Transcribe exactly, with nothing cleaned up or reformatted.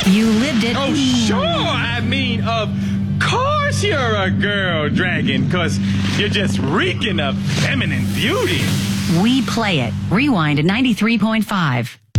You lived it. Oh, sure. I mean, of course you're a girl dragon, because you're just reeking of feminine beauty. We play it. Rewind at ninety-three point five.